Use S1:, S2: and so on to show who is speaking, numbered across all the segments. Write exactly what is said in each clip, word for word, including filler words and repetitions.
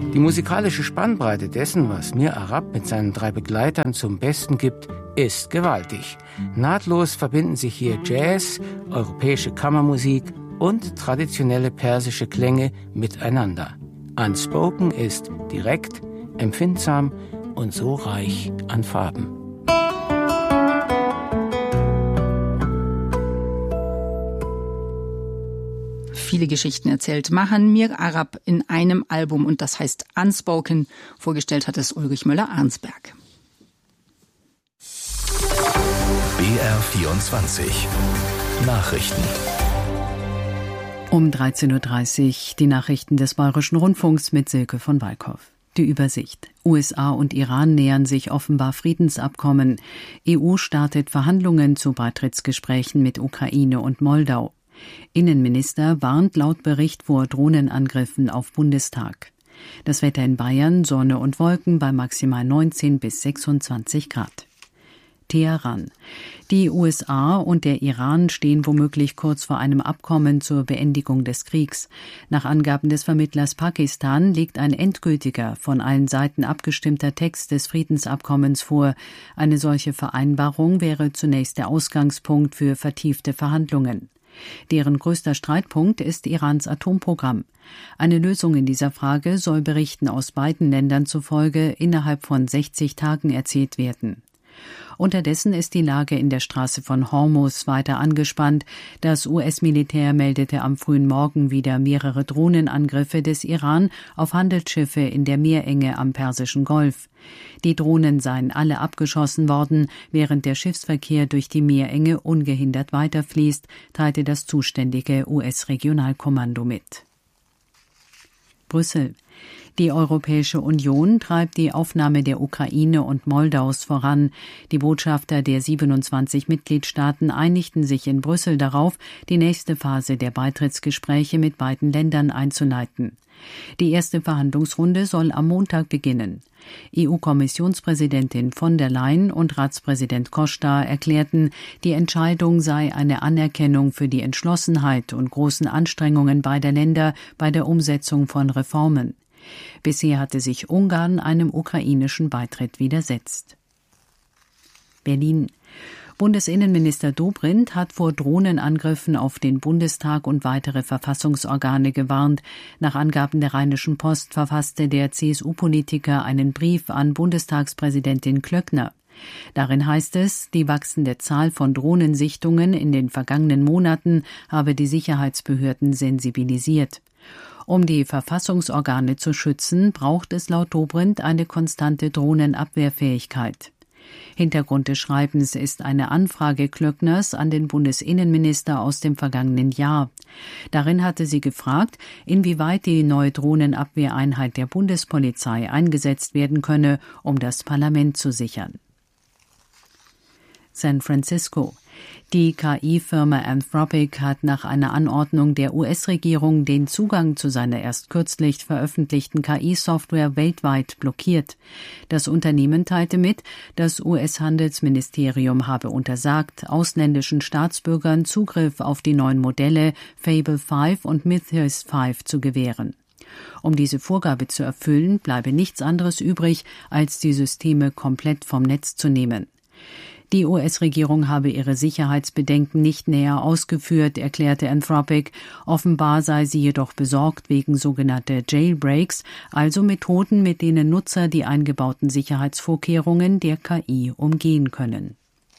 S1: Die musikalische Spannbreite dessen, was Mir Arab mit seinen drei Begleitern zum Besten gibt, ist gewaltig. Nahtlos verbinden sich hier Jazz, europäische Kammermusik und traditionelle persische Klänge miteinander. Unspoken ist direkt, empfindsam und so reich an Farben.
S2: Viele Geschichten erzählt Mahan Mir Arab in einem Album und das heißt Unspoken. Vorgestellt hat es Ulrich Müller-Arnsberg.
S3: B R vierundzwanzig Nachrichten.
S4: Um dreizehn Uhr dreißig die Nachrichten des Bayerischen Rundfunks mit Silke von Walkhoff. Die Übersicht. U S A und Iran nähern sich offenbar Friedensabkommen. E U startet Verhandlungen zu Beitrittsgesprächen mit Ukraine und Moldau. Innenminister warnt laut Bericht vor Drohnenangriffen auf Bundestag. Das Wetter in Bayern, Sonne und Wolken bei maximal neunzehn bis sechsundzwanzig Grad. Teheran. Die U S A und der Iran stehen womöglich kurz vor einem Abkommen zur Beendigung des Kriegs. Nach Angaben des Vermittlers Pakistan liegt ein endgültiger, von allen Seiten abgestimmter Text des Friedensabkommens vor. Eine solche Vereinbarung wäre zunächst der Ausgangspunkt für vertiefte Verhandlungen. Deren größter Streitpunkt ist Irans Atomprogramm. Eine Lösung in dieser Frage soll Berichten aus beiden Ländern zufolge innerhalb von sechzig Tagen erzielt werden. Unterdessen ist die Lage in der Straße von Hormuz weiter angespannt. Das U S-Militär meldete am frühen Morgen wieder mehrere Drohnenangriffe des Iran auf Handelsschiffe in der Meerenge am Persischen Golf. Die Drohnen seien alle abgeschossen worden, während der Schiffsverkehr durch die Meerenge ungehindert weiterfließt, teilte das zuständige U S-Regionalkommando mit. Brüssel. Die Europäische Union treibt die Aufnahme der Ukraine und Moldaus voran. Die Botschafter der siebenundzwanzig Mitgliedstaaten einigten sich in Brüssel darauf, die nächste Phase der Beitrittsgespräche mit beiden Ländern einzuleiten. Die erste Verhandlungsrunde soll am Montag beginnen. E U-Kommissionspräsidentin von der Leyen und Ratspräsident Costa erklärten, die Entscheidung sei eine Anerkennung für die Entschlossenheit und großen Anstrengungen beider Länder bei der Umsetzung von Reformen. Bisher hatte sich Ungarn einem ukrainischen Beitritt widersetzt. Berlin. Bundesinnenminister Dobrindt hat vor Drohnenangriffen auf den Bundestag und weitere Verfassungsorgane gewarnt. Nach Angaben der Rheinischen Post verfasste der C S U-Politiker einen Brief an Bundestagspräsidentin Klöckner. Darin heißt es, die wachsende Zahl von Drohnensichtungen in den vergangenen Monaten habe die Sicherheitsbehörden sensibilisiert. Um die Verfassungsorgane zu schützen, braucht es laut Dobrindt eine konstante Drohnenabwehrfähigkeit. Hintergrund des Schreibens ist eine Anfrage Klöckners an den Bundesinnenminister aus dem vergangenen Jahr. Darin hatte sie gefragt, inwieweit die neue Drohnenabwehreinheit der Bundespolizei eingesetzt werden könne, um das Parlament zu sichern. San Francisco. Die K I-Firma Anthropic hat nach einer Anordnung der U S-Regierung den Zugang zu seiner erst kürzlich veröffentlichten K I-Software weltweit blockiert. Das Unternehmen teilte mit, das U S-Handelsministerium habe untersagt, ausländischen Staatsbürgern Zugriff auf die neuen Modelle Fable fünf und Mythos fünf zu gewähren. Um diese Vorgabe zu erfüllen, bleibe nichts anderes übrig, als die Systeme komplett vom Netz zu nehmen. Die U S-Regierung habe ihre Sicherheitsbedenken nicht näher ausgeführt, erklärte Anthropic. Offenbar sei sie jedoch besorgt wegen sogenannter Jailbreaks, also Methoden, mit denen Nutzer die eingebauten Sicherheitsvorkehrungen der K I umgehen können.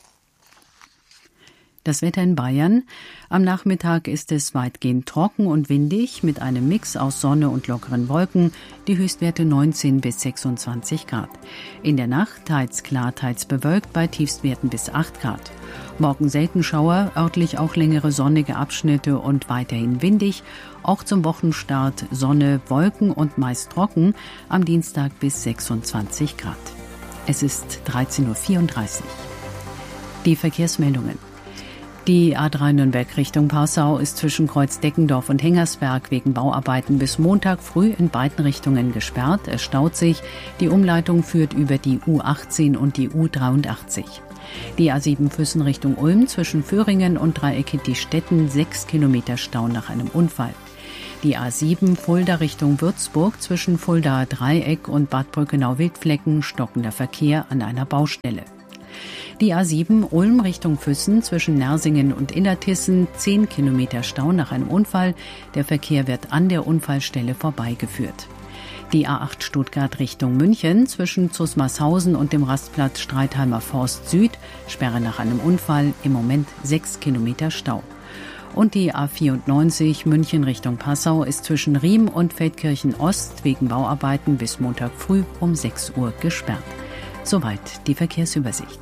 S4: Das Wetter in Bayern. Am Nachmittag ist es weitgehend trocken und windig mit einem Mix aus Sonne und lockeren Wolken, die Höchstwerte neunzehn bis sechsundzwanzig Grad. In der Nacht teils klar, teils bewölkt bei Tiefstwerten bis acht Grad. Morgen selten Schauer, örtlich auch längere sonnige Abschnitte und weiterhin windig. Auch zum Wochenstart Sonne, Wolken und meist trocken, am Dienstag bis sechsundzwanzig Grad. Es ist dreizehn Uhr vierunddreißig. Die Verkehrsmeldungen. Die A drei Nürnberg Richtung Passau ist zwischen Kreuzdeckendorf und Hengersberg wegen Bauarbeiten bis Montag früh in beiden Richtungen gesperrt. Es staut sich. Die Umleitung führt über die U achtzehn und die U dreiundachtzig. Die A sieben Füssen Richtung Ulm zwischen Föhringen und Dreieckig-die-Stetten sechs Kilometer Stau nach einem Unfall. Die A sieben Fulda Richtung Würzburg zwischen Fuldaer Dreieck und Bad Brückenau-Wildflecken stockender Verkehr an einer Baustelle. Die A sieben Ulm Richtung Füssen zwischen Nersingen und Illertissen, zehn Kilometer Stau nach einem Unfall. Der Verkehr wird an der Unfallstelle vorbeigeführt. Die A acht Stuttgart Richtung München zwischen Zusmarshausen und dem Rastplatz Streitheimer Forst Süd, Sperre nach einem Unfall, im Moment sechs Kilometer Stau. Und die A vierundneunzig München Richtung Passau ist zwischen Riem und Feldkirchen Ost wegen Bauarbeiten bis Montag früh um sechs Uhr gesperrt. Soweit die Verkehrsübersicht.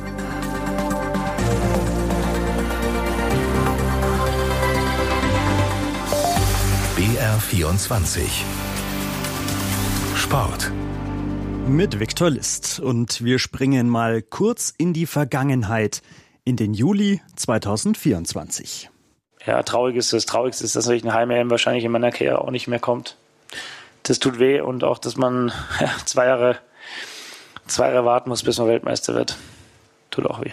S3: B R vierundzwanzig Sport.
S5: Mit Viktor List. Und wir springen mal kurz in die Vergangenheit, in den Juli zweitausendvierundzwanzig.
S6: Ja, traurig ist das. Traurigste ist, dass natürlich eine Heim-E M wahrscheinlich in meiner Karriere auch nicht mehr kommt. Das tut weh und auch, dass man ja, zwei Jahre, zwei Jahre warten muss, bis man Weltmeister wird. Tut auch weh.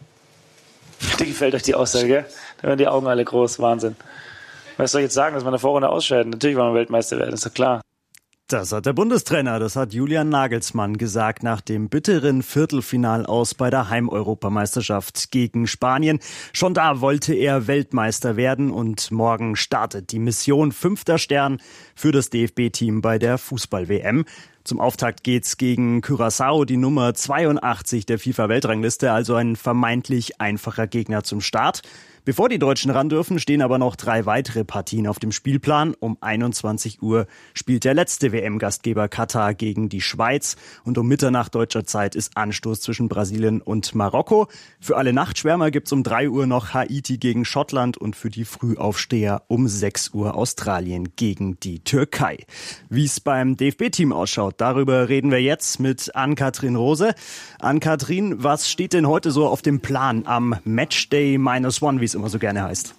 S6: Dir gefällt euch die Aussage, gell? Da werden die Augen alle groß. Wahnsinn. Was soll ich jetzt sagen, dass man in der Vorrunde ausscheiden? Natürlich wollen wir Weltmeister werden, ist doch klar.
S5: Das hat der Bundestrainer, das hat Julian Nagelsmann gesagt nach dem bitteren Viertelfinal aus bei der Heimeuropameisterschaft gegen Spanien. Schon da wollte er Weltmeister werden und morgen startet die Mission fünfter Stern für das D F B-Team bei der Fußball-W M. Zum Auftakt geht's gegen Curaçao, die Nummer zweiundachtzig der FIFA-Weltrangliste, also ein vermeintlich einfacher Gegner zum Start. Bevor die Deutschen ran dürfen, stehen aber noch drei weitere Partien auf dem Spielplan. Um einundzwanzig Uhr spielt der letzte W M-Gastgeber Katar gegen die Schweiz. Und um Mitternacht deutscher Zeit ist Anstoß zwischen Brasilien und Marokko. Für alle Nachtschwärmer gibt's um drei Uhr noch Haiti gegen Schottland und für die Frühaufsteher um sechs Uhr Australien gegen die Türkei. Wie es beim D F B-Team ausschaut, darüber reden wir jetzt mit Ann-Kathrin Rose. Ann-Kathrin, was steht denn heute so auf dem Plan am Matchday minus one, wie es immer so gerne heißt?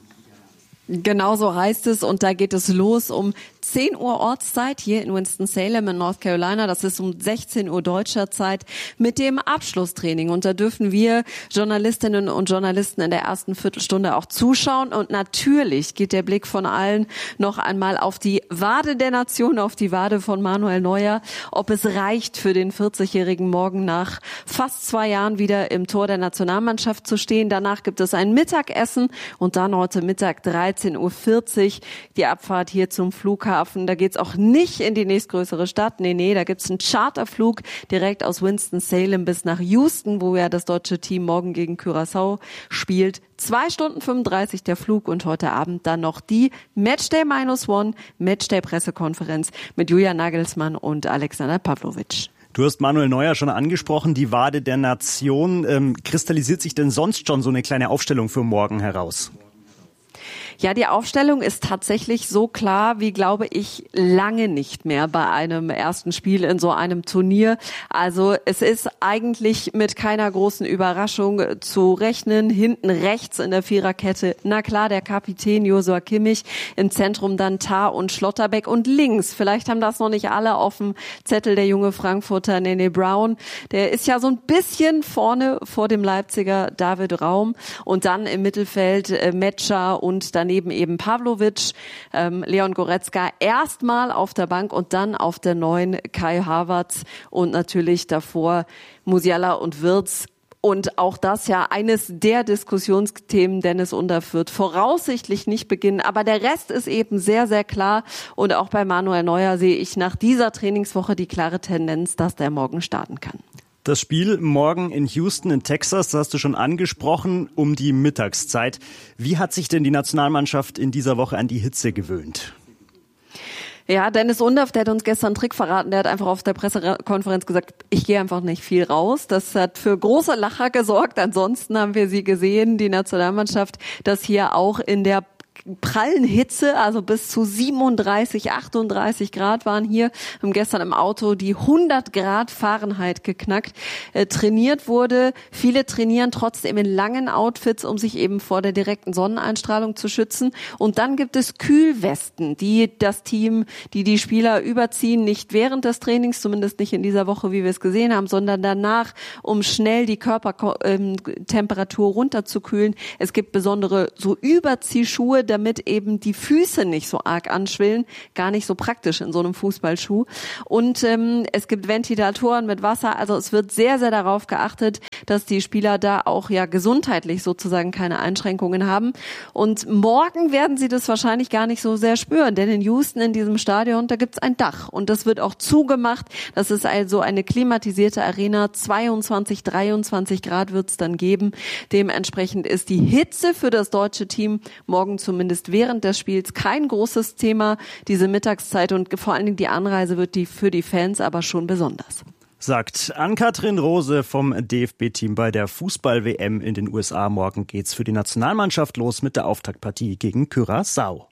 S7: Genau so heißt es und da geht es los um zehn Uhr Ortszeit hier in Winston-Salem in North Carolina. Das ist um sechzehn Uhr deutscher Zeit mit dem Abschlusstraining. Und da dürfen wir Journalistinnen und Journalisten in der ersten Viertelstunde auch zuschauen. Und natürlich geht der Blick von allen noch einmal auf die Wade der Nation, auf die Wade von Manuel Neuer. Ob es reicht für den vierzigjährigen morgen nach fast zwei Jahren wieder im Tor der Nationalmannschaft zu stehen. Danach gibt es ein Mittagessen und dann heute Mittag dreizehn Uhr vierzig die Abfahrt hier zum Flughafen. Da geht's auch nicht in die nächstgrößere Stadt. Nee, nee, da gibt's einen Charterflug direkt aus Winston-Salem bis nach Houston, wo ja das deutsche Team morgen gegen Curaçao spielt. Zwei Stunden fünfunddreißig der Flug und heute Abend dann noch die Matchday minus one, Matchday Pressekonferenz mit Julian Nagelsmann und Alexander Pavlovic.
S5: Du hast Manuel Neuer schon angesprochen, die Wade der Nation. Ähm, kristallisiert sich denn sonst schon so eine kleine Aufstellung für morgen heraus?
S7: Ja, die Aufstellung ist tatsächlich so klar wie, glaube ich, lange nicht mehr bei einem ersten Spiel in so einem Turnier. Also es ist eigentlich mit keiner großen Überraschung zu rechnen. Hinten rechts in der Viererkette, na klar, der Kapitän Joshua Kimmich, im Zentrum dann Tah und Schlotterbeck und links, vielleicht haben das noch nicht alle auf dem Zettel, der junge Frankfurter Nene Brown. Der ist ja so ein bisschen vorne vor dem Leipziger David Raum und dann im Mittelfeld äh, Metscher und dann daneben eben Pavlovic, ähm, Leon Goretzka erstmal auf der Bank und dann auf der neuen Kai Havertz und natürlich davor Musiala und Wirtz. Und auch das ja eines der Diskussionsthemen, Dennis Unterfürth voraussichtlich nicht beginnen. Aber der Rest ist eben sehr, sehr klar. Und auch bei Manuel Neuer sehe ich nach dieser Trainingswoche die klare Tendenz, dass der morgen starten kann.
S5: Das Spiel morgen in Houston in Texas, das hast du schon angesprochen, um die Mittagszeit. Wie hat sich denn die Nationalmannschaft in dieser Woche an die Hitze gewöhnt?
S7: Ja, Dennis Undaff, der hat uns gestern einen Trick verraten, der hat einfach auf der Pressekonferenz gesagt, ich gehe einfach nicht viel raus. Das hat für große Lacher gesorgt. Ansonsten haben wir sie gesehen, die Nationalmannschaft, das hier auch in der prallen Hitze, also bis zu siebenunddreißig, achtunddreißig Grad waren hier, haben gestern im Auto die hundert Grad Fahrenheit geknackt, äh, trainiert wurde. Viele trainieren trotzdem in langen Outfits, um sich eben vor der direkten Sonneneinstrahlung zu schützen. Und dann gibt es Kühlwesten, die das Team, die die Spieler überziehen, nicht während des Trainings, zumindest nicht in dieser Woche, wie wir es gesehen haben, sondern danach, um schnell die Körpertemperatur runterzukühlen. Es gibt besondere so Überziehschuhe, Schuhe, damit eben die Füße nicht so arg anschwillen. Gar nicht so praktisch in so einem Fußballschuh. Und ähm, es gibt Ventilatoren mit Wasser. Also es wird sehr, sehr darauf geachtet, dass die Spieler da auch ja gesundheitlich sozusagen keine Einschränkungen haben. Und morgen werden sie das wahrscheinlich gar nicht so sehr spüren, denn in Houston, in diesem Stadion, da gibt's ein Dach und das wird auch zugemacht. Das ist also eine klimatisierte Arena. zweiundzwanzig, dreiundzwanzig Grad wird's dann geben. Dementsprechend ist die Hitze für das deutsche Team morgen zumindest während des Spiels kein großes Thema. Diese Mittagszeit und vor allen Dingen die Anreise wird die für die Fans aber schon besonders.
S5: Sagt Ann-Kathrin Rose vom D F B-Team bei der Fußball-W M in den U S A. Morgen geht's für die Nationalmannschaft los mit der Auftaktpartie gegen Curaçao.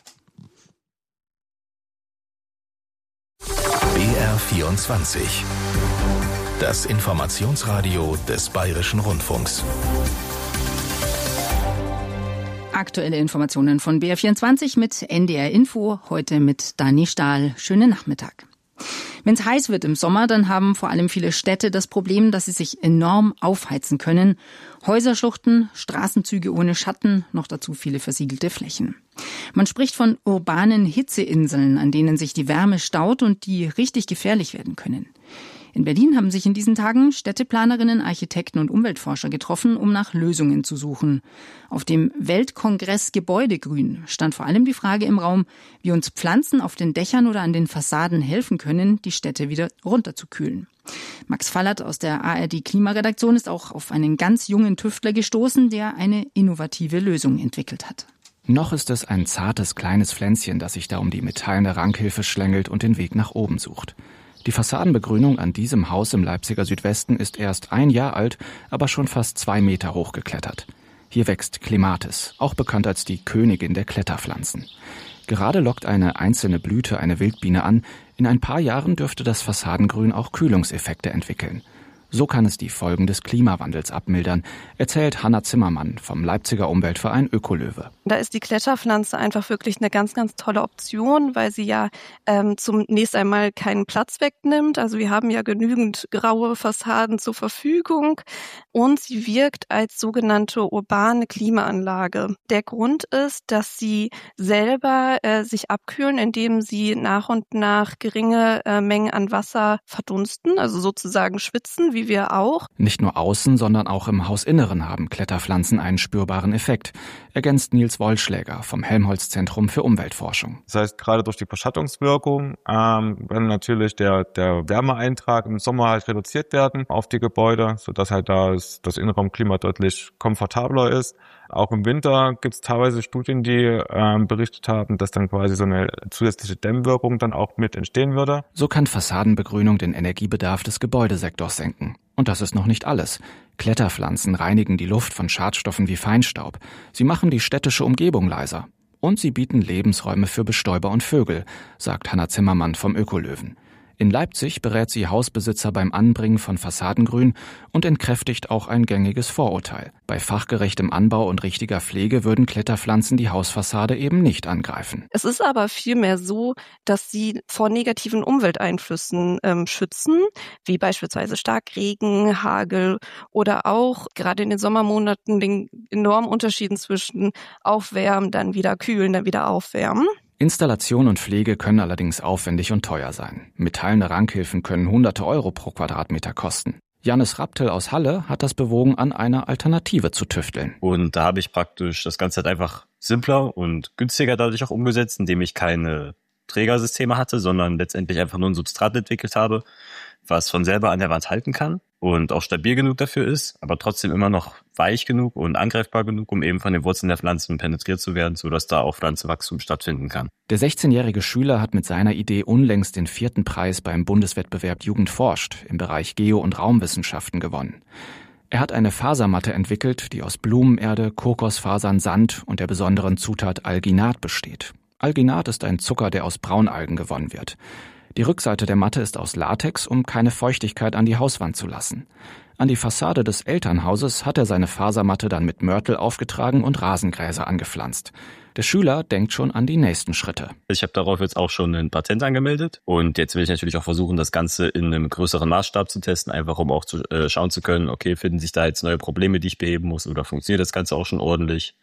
S3: B R vierundzwanzig. Das Informationsradio des Bayerischen Rundfunks.
S2: Aktuelle Informationen von B R vierundzwanzig mit N D R Info, heute mit Dani Stahl. Schönen Nachmittag. Wenn es heiß wird im Sommer, dann haben vor allem viele Städte das Problem, dass sie sich enorm aufheizen können. Häuserschluchten, Straßenzüge ohne Schatten, noch dazu viele versiegelte Flächen. Man spricht von urbanen Hitzeinseln, an denen sich die Wärme staut und die richtig gefährlich werden können. In Berlin haben sich in diesen Tagen Städteplanerinnen, Architekten und Umweltforscher getroffen, um nach Lösungen zu suchen. Auf dem Weltkongress Gebäudegrün stand vor allem die Frage im Raum, wie uns Pflanzen auf den Dächern oder an den Fassaden helfen können, die Städte wieder runterzukühlen. Max Fallert aus der A R D-Klimaredaktion ist auch auf einen ganz jungen Tüftler gestoßen, der eine innovative Lösung entwickelt hat.
S8: Noch ist es ein zartes kleines Pflänzchen, das sich da um die metallene Rankhilfe schlängelt und den Weg nach oben sucht. Die Fassadenbegrünung an diesem Haus im Leipziger Südwesten ist erst ein Jahr alt, aber schon fast zwei Meter hoch geklettert. Hier wächst Clematis, auch bekannt als die Königin der Kletterpflanzen. Gerade lockt eine einzelne Blüte eine Wildbiene an. In ein paar Jahren dürfte das Fassadengrün auch Kühlungseffekte entwickeln. So kann es die Folgen des Klimawandels abmildern, erzählt Hanna Zimmermann vom Leipziger Umweltverein Ökolöwe.
S9: Da ist die Kletterpflanze einfach wirklich eine ganz, ganz tolle Option, weil sie ja ähm, zunächst einmal keinen Platz wegnimmt. Also wir haben ja genügend graue Fassaden zur Verfügung und sie wirkt als sogenannte urbane Klimaanlage. Der Grund ist, dass sie selber äh, sich abkühlen, indem sie nach und nach geringe äh, Mengen an Wasser verdunsten, also sozusagen schwitzen, wie wir auch.
S8: Nicht nur außen, sondern auch im Hausinneren haben Kletterpflanzen einen spürbaren Effekt, ergänzt Nils Wollschläger vom Helmholtz-Zentrum für Umweltforschung.
S10: Das heißt, gerade durch die Verschattungswirkung ähm, kann natürlich der, der Wärmeeintrag im Sommer halt reduziert werden auf die Gebäude, sodass halt da das Innenraumklima deutlich komfortabler ist. Auch im Winter gibt es teilweise Studien, die ähm, berichtet haben, dass dann quasi so eine zusätzliche Dämmwirkung dann auch mit entstehen würde.
S8: So kann Fassadenbegrünung den Energiebedarf des Gebäudesektors senken. Und das ist noch nicht alles. Kletterpflanzen reinigen die Luft von Schadstoffen wie Feinstaub. Sie machen die städtische Umgebung leiser. Und sie bieten Lebensräume für Bestäuber und Vögel, sagt Hanna Zimmermann vom Ökolöwen. In Leipzig berät sie Hausbesitzer beim Anbringen von Fassadengrün und entkräftigt auch ein gängiges Vorurteil. Bei fachgerechtem Anbau und richtiger Pflege würden Kletterpflanzen die Hausfassade eben nicht angreifen.
S9: Es ist aber vielmehr so, dass sie vor negativen Umwelteinflüssen ähm, schützen, wie beispielsweise Starkregen, Hagel oder auch gerade in den Sommermonaten den enormen Unterschieden zwischen Aufwärmen, dann wieder kühlen, dann wieder aufwärmen.
S8: Installation und Pflege können allerdings aufwendig und teuer sein. Metallene Rankhilfen können hunderte Euro pro Quadratmeter kosten. Jannis Raptel aus Halle hat das bewogen, an einer Alternative zu tüfteln.
S11: Und da habe ich praktisch das Ganze halt einfach simpler und günstiger dadurch auch umgesetzt, indem ich keine Trägersysteme hatte, sondern letztendlich einfach nur ein Substrat entwickelt habe, was von selber an der Wand halten kann und auch stabil genug dafür ist, aber trotzdem immer noch weich genug und angreifbar genug, um eben von den Wurzeln der Pflanzen penetriert zu werden, sodass da auch Pflanzenwachstum stattfinden kann.
S8: Der sechzehnjährige Schüler hat mit seiner Idee unlängst den vierten Preis beim Bundeswettbewerb Jugend forscht im Bereich Geo- und Raumwissenschaften gewonnen. Er hat eine Fasermatte entwickelt, die aus Blumenerde, Kokosfasern, Sand und der besonderen Zutat Alginat besteht. Alginat ist ein Zucker, der aus Braunalgen gewonnen wird. Die Rückseite der Matte ist aus Latex, um keine Feuchtigkeit an die Hauswand zu lassen. An die Fassade des Elternhauses hat er seine Fasermatte dann mit Mörtel aufgetragen und Rasengräser angepflanzt. Der Schüler denkt schon an die nächsten Schritte.
S11: Ich habe darauf jetzt auch schon ein Patent angemeldet und jetzt will ich natürlich auch versuchen, das Ganze in einem größeren Maßstab zu testen, einfach um auch zu, äh, schauen zu können, okay, finden sich da jetzt neue Probleme, die ich beheben muss oder funktioniert das Ganze auch schon ordentlich?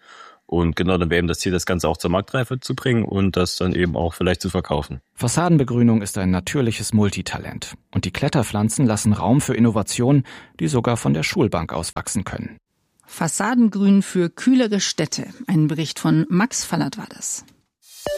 S11: Und genau, dann wäre eben das Ziel, das Ganze auch zur Marktreife zu bringen und das dann eben auch vielleicht zu verkaufen.
S8: Fassadenbegrünung ist ein natürliches Multitalent. Und die Kletterpflanzen lassen Raum für Innovationen, die sogar von der Schulbank aus wachsen können.
S2: Fassadengrün für kühlere Städte. Ein Bericht von Max Fallert war das.